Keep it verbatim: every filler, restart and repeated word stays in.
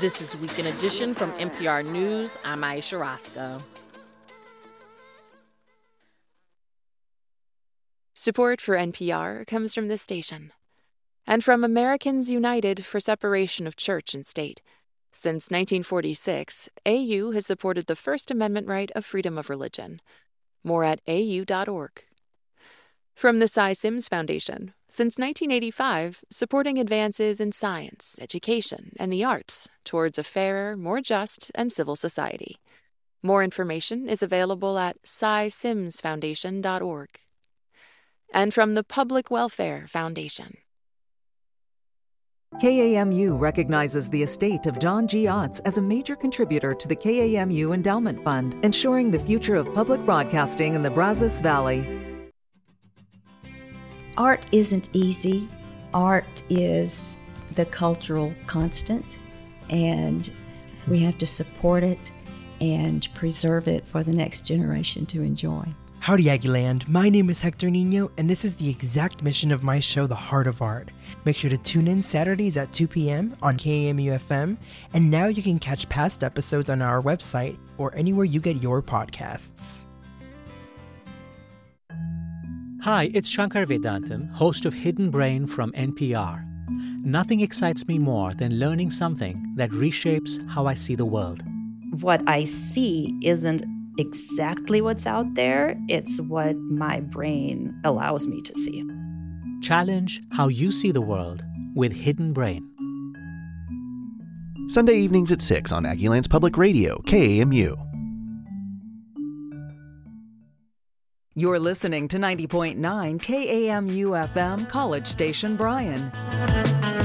This is Weekend Edition from N P R News. I'm Aisha Roscoe. Support for N P R comes from this station and from Americans United for Separation of Church and State. Since nineteen forty-six, A U has supported the First Amendment right of freedom of religion. More at A U dot org. From the Cy Sims Foundation, since nineteen eighty-five, supporting advances in science, education, and the arts towards a fairer, more just, and civil society. More information is available at cy sims foundation dot org. And from the Public Welfare Foundation. K A M U recognizes the estate of John G. Otts as a major contributor to the K A M U Endowment Fund, ensuring the future of public broadcasting in the Brazos Valley. Art isn't easy. Art is the cultural constant, and we have to support it and preserve it for the next generation to enjoy. Howdy, Aggieland. My name is Hector Nino, and this is the exact mission of my show, The Heart of Art. Make sure to tune in Saturdays at two p.m. on K A M U F M, and now you can catch past episodes on our website or anywhere you get your podcasts. Hi, it's Shankar Vedantam, host of Hidden Brain from N P R. Nothing excites me more than learning something that reshapes how I see the world. What I see isn't exactly what's out there. It's what my brain allows me to see. Challenge how you see the world with Hidden Brain. Sunday evenings at six on Aggieland's Public Radio, K A M U. You're listening to ninety point nine K A M U F M, College Station, Bryan.